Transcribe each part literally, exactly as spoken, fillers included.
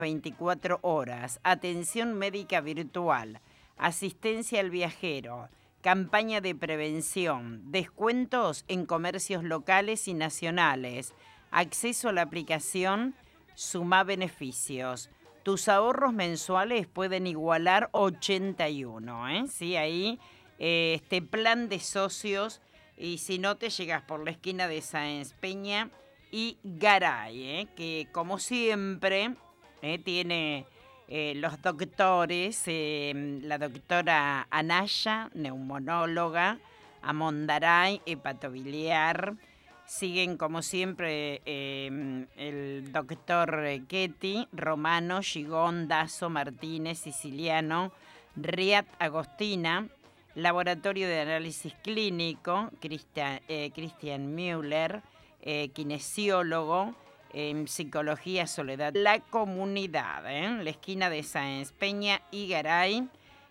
veinticuatro horas, atención médica virtual, asistencia al viajero, campaña de prevención, descuentos en comercios locales y nacionales, acceso a la aplicación Sumá Beneficios. Tus ahorros mensuales pueden igualar ochenta y uno, ¿eh? Sí, ahí eh, este plan de socios, y si no te llegas por la esquina de Sáenz Peña y Garay, ¿eh? Que como siempre eh, tiene eh, los doctores, eh, la doctora Anaya, neumonóloga, Amondaray, hepatobiliar. Siguen como siempre eh, el doctor Ketty, Romano, Gigón, Dazo, Martínez, Siciliano, Riat Agostina, Laboratorio de Análisis Clínico, Christian, eh, Christian Müller, eh, kinesiólogo, en Psicología Soledad, la comunidad, ¿eh? La esquina de Sáenz Peña y Garay.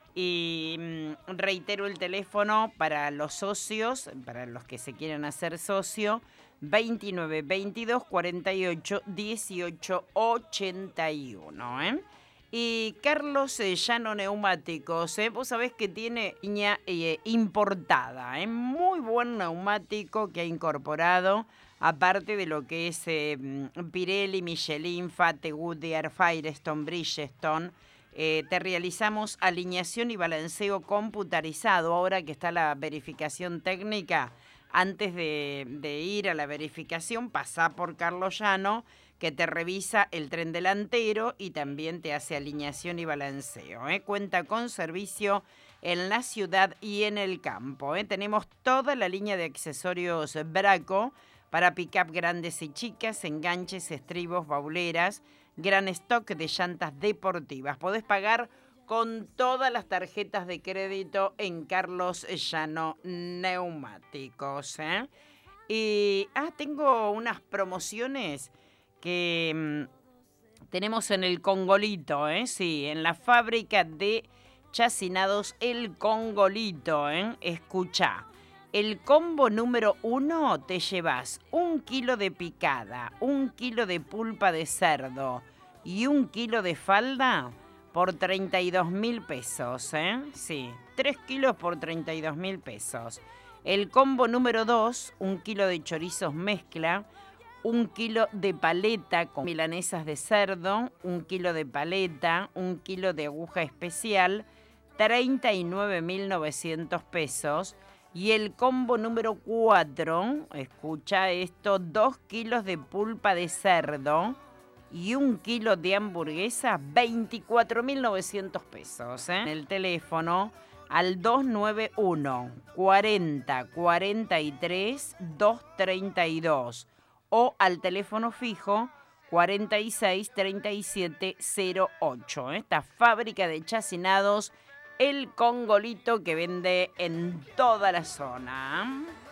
Y mm, reitero el teléfono para los socios, para los que se quieran hacer socio, veintinueve veintidós cuarenta y ocho dieciocho ochenta y uno, ¿eh? Y Carlos eh, Llano Neumáticos, ¿eh? Vos sabés que tiene línea eh, importada, ¿eh? Muy buen neumático que ha incorporado, aparte de lo que es eh, Pirelli, Michelin, Fate, Goodyear, Firestone, Bridgestone. Eh, te realizamos alineación y balanceo computarizado. Ahora que está la verificación técnica, antes de, de ir a la verificación, pasá por Carlos Llano, que te revisa el tren delantero y también te hace alineación y balanceo, ¿eh? Cuenta con servicio en la ciudad y en el campo, ¿eh? Tenemos toda la línea de accesorios Braco para pick-up grandes y chicas, enganches, estribos, bauleras, gran stock de llantas deportivas. Podés pagar con todas las tarjetas de crédito en Carlos Llano Neumáticos, ¿eh? Y ah, tengo unas promociones que mmm, tenemos en el Congolito, ¿eh? Sí, en la fábrica de chacinados El Congolito, ¿eh? Escuchá. El combo número uno te llevas un kilo de picada, un kilo de pulpa de cerdo y un kilo de falda por treinta y dos mil pesos, ¿eh? Sí, tres kilos por treinta y dos mil pesos. El combo número dos, un kilo de chorizos mezcla, un kilo de paleta con milanesas de cerdo, un kilo de paleta, un kilo de aguja especial, treinta y nueve mil novecientos pesos. Y el combo número cuatro, escucha esto, dos kilos de pulpa de cerdo y un kilo de hamburguesa, veinticuatro mil novecientos pesos, ¿eh? En el teléfono al dos nueve uno, cuarenta, cuarenta y tres, doscientos treinta y dos o al teléfono fijo cuarenta y seis, treinta y siete, cero ocho. Esta fábrica de chacinados El Congolito, que vende en toda la zona.